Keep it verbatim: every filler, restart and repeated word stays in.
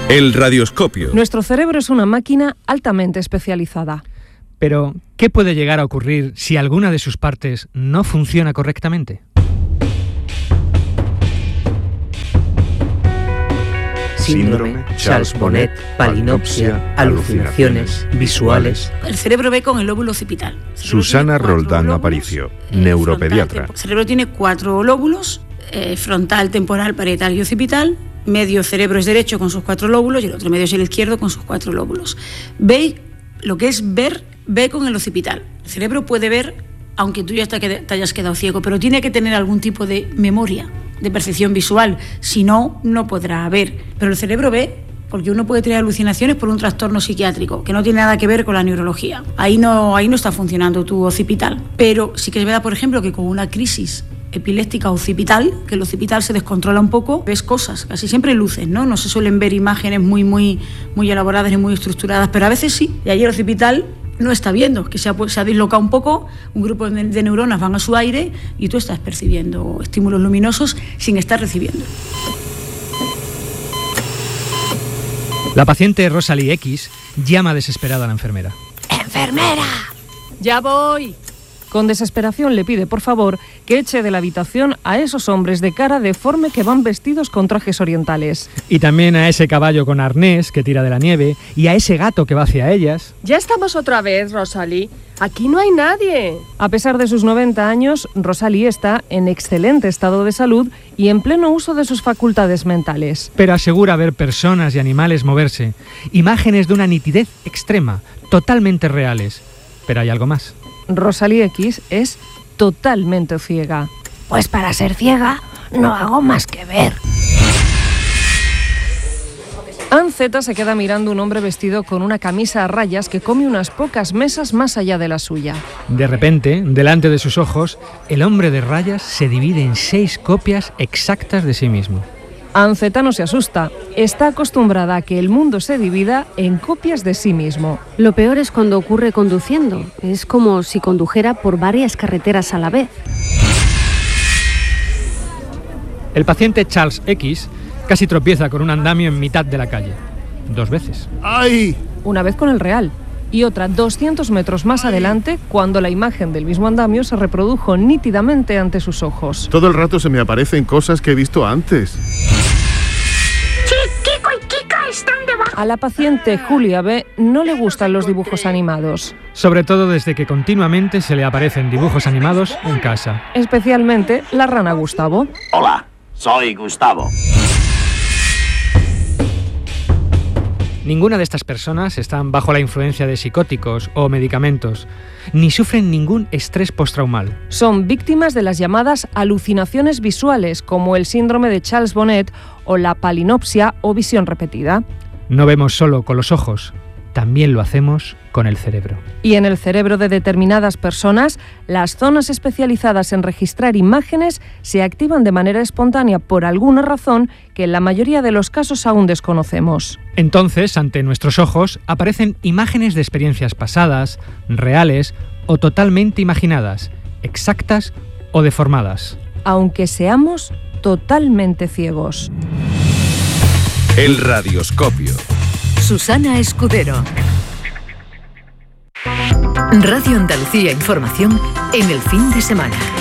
El radioscopio. Nuestro cerebro es una máquina altamente especializada. Pero, ¿qué puede llegar a ocurrir si alguna de sus partes no funciona correctamente? Síndrome, Charles Bonnet, palinopsia, alucinaciones visuales. El cerebro ve con el lóbulo occipital. Susana Roldán Aparicio, neuropediatra. El cerebro tiene cuatro lóbulos, eh, frontal, temporal, parietal y occipital. Medio cerebro es derecho con sus cuatro lóbulos y el otro medio es el izquierdo con sus cuatro lóbulos. Ve, lo que es ver, ve con el occipital. El cerebro puede ver, aunque tú ya te hayas quedado ciego, pero tiene que tener algún tipo de memoria, de percepción visual, si no, no podrá ver. Pero el cerebro ve porque uno puede tener alucinaciones por un trastorno psiquiátrico, que no tiene nada que ver con la neurología. Ahí no, ahí no está funcionando tu occipital. Pero sí que es verdad, por ejemplo, que con una crisis epiléptica occipital, que el occipital se descontrola un poco, ves cosas, casi siempre luces, ¿no? No se suelen ver imágenes muy, muy, muy elaboradas y muy estructuradas, pero a veces sí. Y ahí el occipital no está viendo, que se ha, se ha dislocado un poco, un grupo de, de neuronas van a su aire y tú estás percibiendo estímulos luminosos sin estar recibiendo. La paciente Rosalie X llama desesperada a la enfermera. ¡Enfermera! ¡Ya voy! Con desesperación le pide, por favor, que eche de la habitación a esos hombres de cara deforme que van vestidos con trajes orientales. Y también a ese caballo con arnés que tira de la nieve y a ese gato que va hacia ellas. Ya estamos otra vez, Rosalie. Aquí no hay nadie. A pesar de sus noventa años, Rosalie está en excelente estado de salud y en pleno uso de sus facultades mentales. Pero asegura ver personas y animales moverse. Imágenes de una nitidez extrema, totalmente reales. Pero hay algo más. Rosalie X es totalmente ciega. Pues para ser ciega, no hago más que ver. Anne Z se queda mirando un hombre vestido con una camisa a rayas que come unas pocas mesas más allá de la suya. De repente, delante de sus ojos, el hombre de rayas se divide en seis copias exactas de sí mismo. Anne Z no se asusta. Está acostumbrada a que el mundo se divida en copias de sí mismo. Lo peor es cuando ocurre conduciendo. Es como si condujera por varias carreteras a la vez. El paciente Charles X casi tropieza con un andamio en mitad de la calle. Dos veces. ¡Ay! Una vez con el real. Y otra doscientos metros más adelante, cuando la imagen del mismo andamio se reprodujo nítidamente ante sus ojos. Todo el rato se me aparecen cosas que he visto antes. Kiko y Kika están debajo. A la paciente Julia B no le gustan los dibujos animados. Sobre todo desde que continuamente se le aparecen dibujos animados en casa. Especialmente la rana Gustavo. Hola, soy Gustavo. Ninguna de estas personas están bajo la influencia de psicóticos o medicamentos, ni sufren ningún estrés postraumal. Son víctimas de las llamadas alucinaciones visuales, como el síndrome de Charles Bonnet o la palinopsia o visión repetida. No vemos solo con los ojos, también lo hacemos con el cerebro. Y en el cerebro de determinadas personas, las zonas especializadas en registrar imágenes se activan de manera espontánea por alguna razón que en la mayoría de los casos aún desconocemos. Entonces, ante nuestros ojos, aparecen imágenes de experiencias pasadas, reales o totalmente imaginadas, exactas o deformadas. Aunque seamos totalmente ciegos. El radioscopio. Susana Escudero. Radio Andalucía Información en el fin de semana.